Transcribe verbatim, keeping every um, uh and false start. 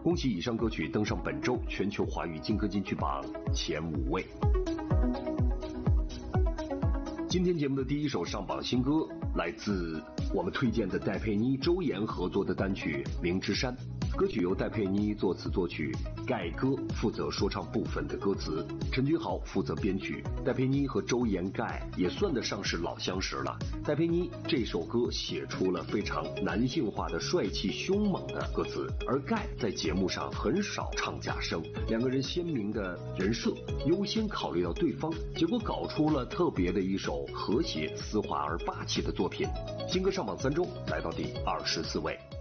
恭喜以上歌曲登上本周全球华语金歌金曲榜前五位。今天节目的第一首上榜新歌来自我们推荐的戴佩妮、周岩合作的单曲《明之山》。歌曲由戴佩妮作词作曲，盖哥负责说唱部分的歌词，陈君豪负责编曲。戴佩妮和周岩盖也算得上是老相识了。戴佩妮这首歌写出了非常男性化的帅气凶猛的歌词，而盖在节目上很少唱假声，两个人鲜明的人设优先考虑到对方，结果搞出了特别的一首和谐丝滑而霸气的作品。新歌上榜三周，来到第二十四位。